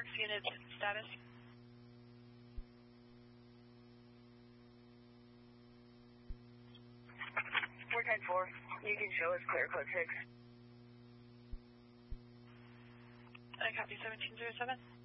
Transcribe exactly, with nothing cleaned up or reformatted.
Works unit status. four ten four, you can show us clear code six. I copy seventeen zero seven.